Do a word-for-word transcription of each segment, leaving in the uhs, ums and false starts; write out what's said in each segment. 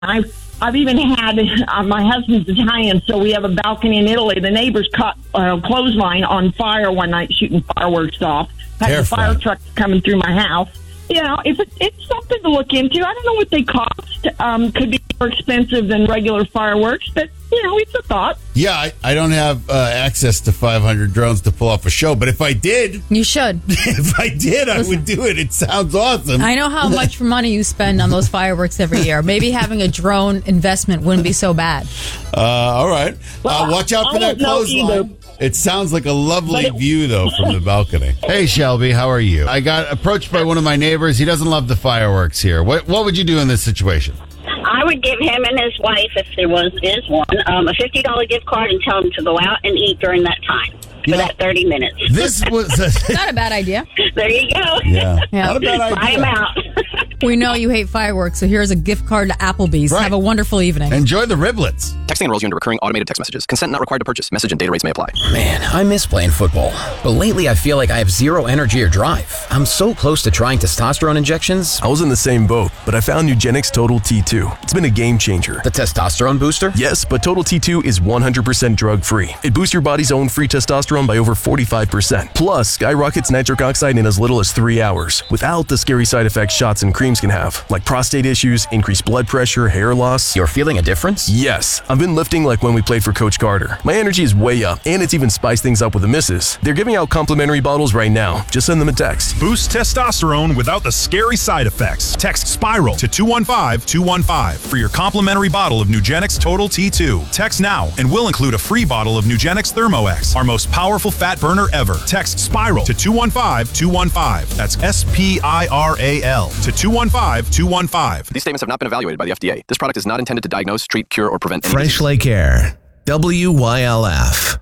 I've I've even had uh, my husband's Italian, so we have a balcony in Italy. The neighbors caught a uh, clothesline on fire one night shooting fireworks off. Had the fire truck coming through my house. You know, if it, it's something to look into. I don't know what they cost. Um, could be more expensive than regular fireworks, but, you know, it's a thought. Yeah, I, I don't have uh, access to five hundred drones to pull off a show, but if I did... You should. If I did, I Listen, would do it. It sounds awesome. I know how much money you spend on those fireworks every year. Maybe having a drone investment wouldn't be so bad. Uh, all right. Well, uh, watch out for that clothesline. It sounds like a lovely it, view, though, from the balcony. Hey, Shelby, how are you? I got approached by one of my neighbors. He doesn't love the fireworks here. What What would you do in this situation? I would give him and his wife, if there was is one, um, a fifty dollars gift card and tell them to go out and eat during that time. For you know, that thirty minutes. This was a, not a bad idea. There you go. Yeah, yeah. Not a bad idea. Buy him out. We know you hate fireworks, so here's a gift card to Applebee's. Right. Have a wonderful evening. Enjoy the riblets. Texting enrolls you into recurring automated text messages. Consent not required to purchase. Message and data rates may apply. Man, I miss playing football. But lately I feel like I have zero energy or drive. I'm so close to trying testosterone injections. I was in the same boat, but I found Nugenix Total T two. It's been a game changer. The testosterone booster? Yes, but Total T two is one hundred percent drug-free. It boosts your body's own free testosterone by over forty-five percent. Plus, skyrockets nitric oxide in as little as three hours, without the scary side effects shots and creams can have, like prostate issues, increased blood pressure, hair loss. You're feeling a difference? Yes. I've been lifting like when we played for Coach Carter. My energy is way up, and it's even spiced things up with the misses. They're giving out complimentary bottles right now. Just send them a text. Boost testosterone without the scary side effects. Text SPIRAL to two one five two one five for your complimentary bottle of Nugenix Total T two. Text now, and we'll include a free bottle of Nugenix ThermoX, our most powerful fat burner ever. Text SPIRAL to two one five two one five. That's S P I R A L to two one five two one five. These statements have not been evaluated by the F D A. This product is not intended to diagnose, treat, cure, or prevent any Fresh disease. Lake Air, W Y L F.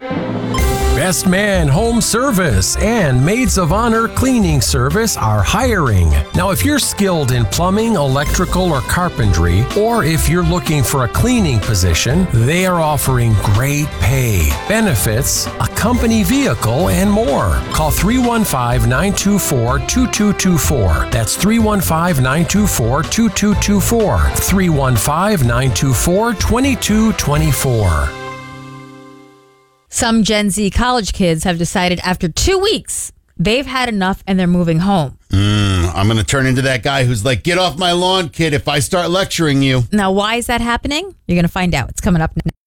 Best Man Home Service and Maids of Honor Cleaning Service are hiring. Now, if you're skilled in plumbing, electrical, or carpentry, or if you're looking for a cleaning position, they are offering great pay, benefits, a company vehicle, and more. Call three one five, nine two four, two two two four. That's three one five, nine two four, two two two four. three one five, nine two four, two two two four. Some Gen Z college kids have decided after two weeks they've had enough and they're moving home. Mm, I'm going to turn into that guy who's like, get off my lawn, kid, if I start lecturing you. Now, why is that happening? You're going to find out. It's coming up next.